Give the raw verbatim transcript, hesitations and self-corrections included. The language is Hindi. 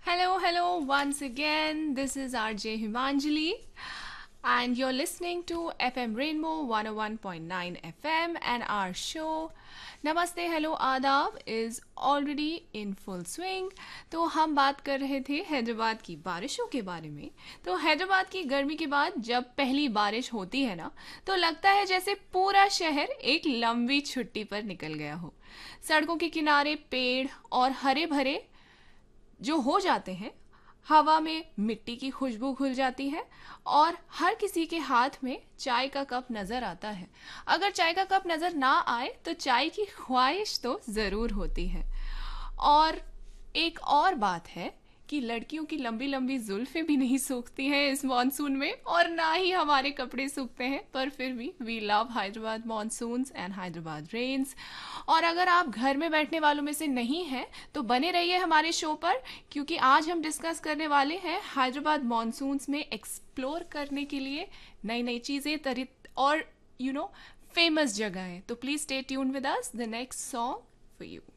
Hello, hello, once again. This is R J Himanjali, and you're listening to F M Rainbow one oh one point nine F M, and our show Namaste Hello Adab is already in full swing. तो हम बात कर रहे थे हैदराबाद की बारिशों के बारे में। तो हैदराबाद की गर्मी के बाद जब पहली बारिश होती है ना, तो लगता है जैसे पूरा शहर एक लंबी छुट्टी पर निकल गया हो। सड़कों के किनारे पेड़ और हरे भरे जो हो जाते हैं, हवा में मिट्टी की खुशबू घुल जाती है और हर किसी के हाथ में चाय का कप नज़र आता है। अगर चाय का कप नज़र ना आए तो चाय की ख्वाहिश तो ज़रूर होती है। और एक और बात है कि लड़कियों की लंबी लंबी जुल्फें भी नहीं सूखती हैं इस मॉनसून में, और ना ही हमारे कपड़े सूखते हैं, पर फिर भी we love Hyderabad monsoons and Hyderabad rains. और अगर आप घर में बैठने वालों में से नहीं हैं तो बने रहिए हमारे शो पर, क्योंकि आज हम डिस्कस करने वाले हैं हैदराबाद मॉनसून्स में एक्सप्लोर करने के लिए नई नई चीज़ें तरी और यू नो फेमस जगहें। तो please stay tune with us. The next song for you.